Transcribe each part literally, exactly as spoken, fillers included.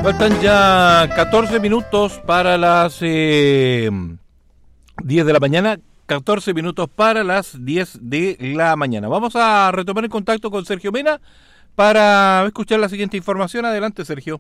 Faltan ya catorce minutos para las eh, diez de la mañana, catorce minutos para las diez de la mañana. Vamos a retomar el contacto con Sergio Mena para escuchar la siguiente información. Adelante, Sergio.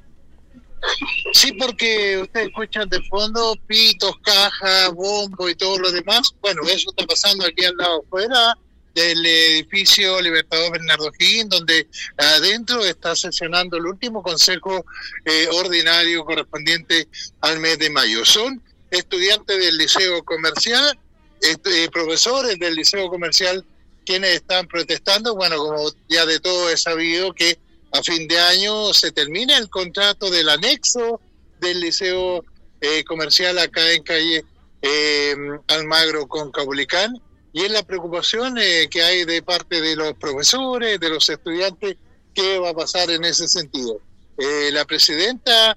Sí, porque ustedes escuchan de fondo pitos, cajas, bombo y todo lo demás. Bueno, eso está pasando aquí al lado afuera del edificio Libertador Bernardo O'Higgins, donde adentro está sesionando el último consejo eh, ordinario correspondiente al mes de mayo. Son estudiantes del Liceo Comercial, eh, profesores del Liceo Comercial quienes están protestando. Bueno, como ya de todo es sabido que a fin de año se termina el contrato del anexo del Liceo eh, Comercial acá en calle eh, Almagro con Caupolicán, y es la preocupación eh, que hay de parte de los profesores, de los estudiantes, qué va a pasar en ese sentido. Eh, la presidenta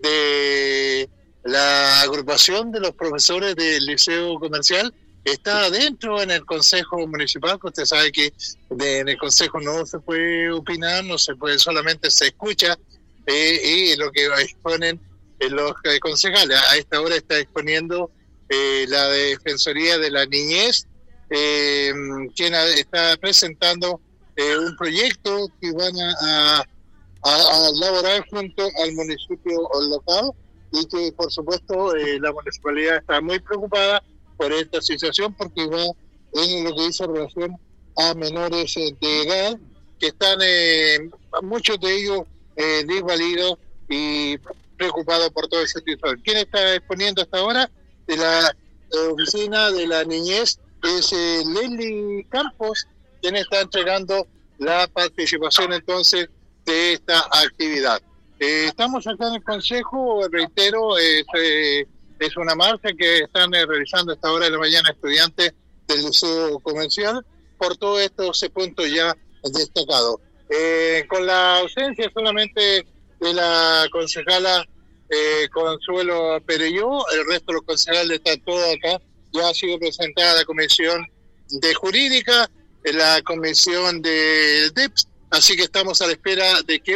de la agrupación de los profesores del Liceo Comercial está adentro en el Consejo Municipal, que usted sabe que de, en el Consejo no se puede opinar, no se puede, solamente se escucha eh, y lo que exponen eh, los eh, concejales. A esta hora está exponiendo eh, la Defensoría de la Niñez, eh, quien está presentando eh, un proyecto que van a, a, a elaborar junto al municipio local, y que por supuesto eh, la municipalidad está muy preocupada por esta situación, porque va en lo que dice relación a menores de edad que están, eh, muchos de ellos eh, desvalidos y preocupados por todo ese tipo. ¿Quién está exponiendo hasta ahora? De la eh, oficina de la niñez es eh, Leslie Campos, quien está entregando la participación entonces de esta actividad. Eh, estamos acá en el Consejo, reitero, eh, eh, es una marcha que están eh, realizando a esta hora de la mañana estudiantes del Liceo Comercial por todos estos puntos ya destacados. Eh, con la ausencia solamente de la concejala eh, Consuelo Perelló, el resto de los concejales están todos acá. Ya ha sido presentada la Comisión de Jurídica, la Comisión de D E P S, así que estamos a la espera de que